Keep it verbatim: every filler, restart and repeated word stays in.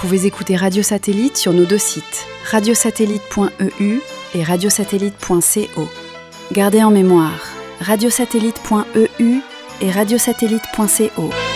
pouvez écouter Radio Satellite sur nos deux sites, radiosatellite point e u et radiosatellite point co. Gardez en mémoire, radiosatellite point e u et radiosatellite point co.